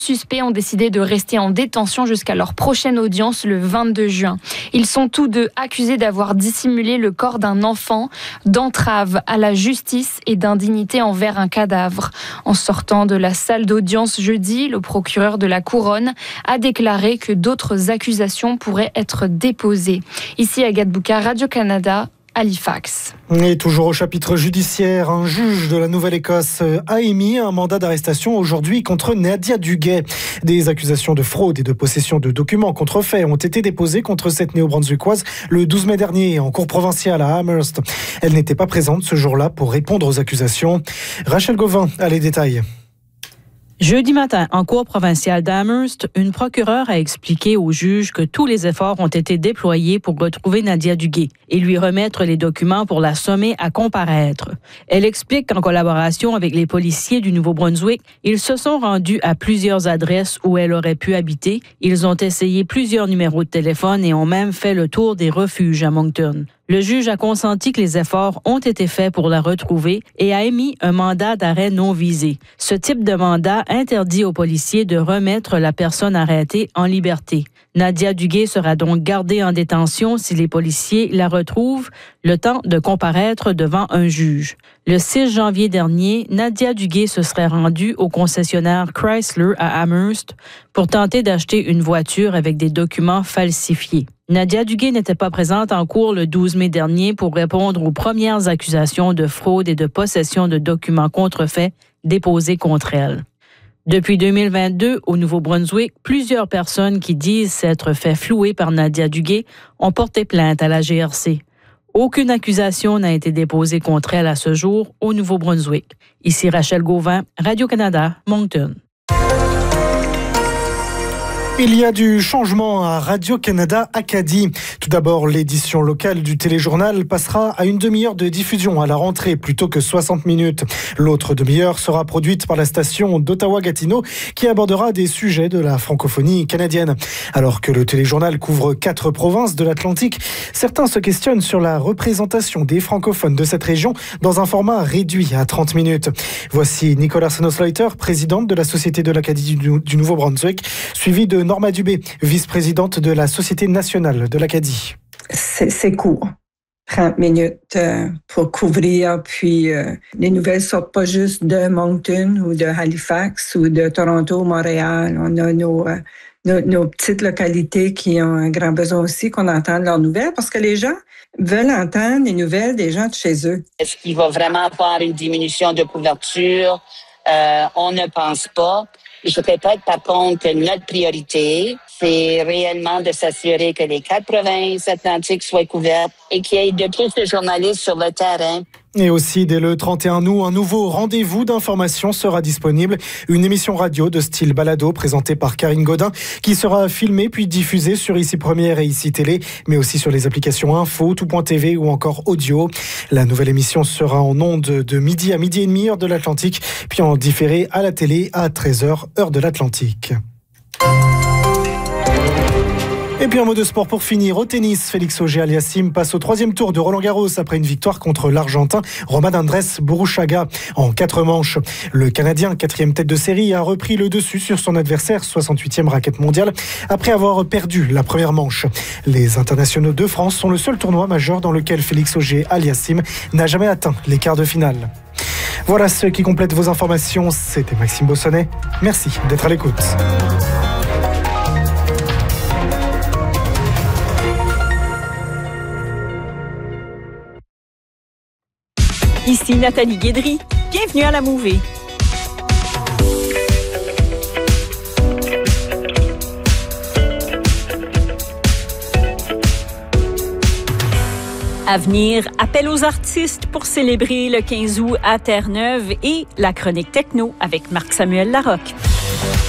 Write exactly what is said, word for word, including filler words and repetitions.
suspects ont décidé de rester en détention jusqu'à leur prochaine audience le vingt-deux juin. Ils sont tous deux accusés d'avoir dissimulé le corps d'un enfant, d'entrave à la justice et d'indignité envers un cadavre. En sortant de la salle d'audience jeudi, le procureur de la Couronne a déclaré que d'autres accusations pourraient être déposées. Ici Agathe Boucard, Radio-Canada, Halifax. Et toujours au chapitre judiciaire, un juge de la Nouvelle-Écosse a émis un mandat d'arrestation aujourd'hui contre Nadia Duguay. Des accusations de fraude et de possession de documents contrefaits ont été déposées contre cette néo-brunswickoise le douze mai dernier en cour provinciale à Amherst. Elle n'était pas présente ce jour-là pour répondre aux accusations. Rachel Gauvin a les détails. Jeudi matin, en cour provinciale d'Amherst, une procureure a expliqué au juge que tous les efforts ont été déployés pour retrouver Nadia Duguay et lui remettre les documents pour la sommer à comparaître. Elle explique qu'en collaboration avec les policiers du Nouveau-Brunswick, ils se sont rendus à plusieurs adresses où elle aurait pu habiter. Ils ont essayé plusieurs numéros de téléphone et ont même fait le tour des refuges à Moncton. Le juge a consenti que les efforts ont été faits pour la retrouver et a émis un mandat d'arrêt non visé. Ce type de mandat interdit aux policiers de remettre la personne arrêtée en liberté. Nadia Duguay sera donc gardée en détention si les policiers la retrouvent, le temps de comparaître devant un juge. Le six janvier dernier, Nadia Duguay se serait rendue au concessionnaire Chrysler à Amherst pour tenter d'acheter une voiture avec des documents falsifiés. Nadia Duguay n'était pas présente en cour le douze mai dernier pour répondre aux premières accusations de fraude et de possession de documents contrefaits déposés contre elle. Depuis deux mille vingt-deux, au Nouveau-Brunswick, plusieurs personnes qui disent s'être fait flouer par Nadia Duguay ont porté plainte à la G R C. Aucune accusation n'a été déposée contre elle à ce jour au Nouveau-Brunswick. Ici Rachel Gauvin, Radio-Canada, Moncton. Il y a du changement à Radio-Canada Acadie. Tout d'abord, l'édition locale du téléjournal passera à une demi-heure de diffusion à la rentrée plutôt que soixante minutes. L'autre demi-heure sera produite par la station d'Ottawa-Gatineau qui abordera des sujets de la francophonie canadienne. Alors que le téléjournal couvre quatre provinces de l'Atlantique, certains se questionnent sur la représentation des francophones de cette région dans un format réduit à trente minutes. Voici Nicolas Senosleiter, présidente de la Société de l'Acadie du, du Nouveau-Brunswick, suivi de Norma Dubé, vice-présidente de la Société nationale de l'Acadie. C'est, c'est court. trente minutes euh, pour couvrir, puis euh, les nouvelles sortent pas juste de Moncton ou de Halifax ou de Toronto, Montréal. On a nos, euh, nos, nos petites localités qui ont un grand besoin aussi qu'on entende leurs nouvelles parce que les gens veulent entendre les nouvelles des gens de chez eux. Est-ce qu'il va vraiment avoir une diminution de couverture? Euh, on ne pense pas. Je répète par contre que notre priorité, c'est réellement de s'assurer que les quatre provinces atlantiques soient couvertes et qu'il y ait de plus de journalistes sur le terrain. Et aussi, dès le trente et un août, un nouveau rendez-vous d'information sera disponible. Une émission radio de style balado présentée par Karine Godin qui sera filmée puis diffusée sur Ici Première et Ici Télé, mais aussi sur les applications Info, Tout.tv ou encore Audio. La nouvelle émission sera en ondes de midi à midi et demi, heure de l'Atlantique, puis en différé à la télé à treize heures, heure de l'Atlantique. Et puis un mot de sport pour finir. Au tennis, Félix Auger-Aliassime passe au troisième tour de Roland-Garros après une victoire contre l'Argentin Roman Andrés Burruchaga en quatre manches. Le Canadien, quatrième tête de série, a repris le dessus sur son adversaire, soixante-huitième raquette mondiale, après avoir perdu la première manche. Les internationaux de France sont le seul tournoi majeur dans lequel Félix Auger-Aliassime n'a jamais atteint les quarts de finale. Voilà ce qui complète vos informations. C'était Maxime Bossonnet. Merci d'être à l'écoute. Ici Nathalie Guédry. Bienvenue à la Mouvée. À venir, appel aux artistes pour célébrer le quinze août à Terre-Neuve et la chronique techno avec Marc-Samuel Larocque.